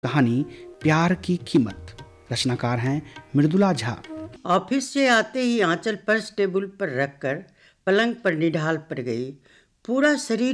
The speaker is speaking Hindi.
कहानी प्यार की कीमत। रचनाकार हैं मृदुला झा। ऑफिस से आते ही आंचल पर्स टेबल पर रखकर पलंग पर निढाल पड़ गई। पूरा शरीर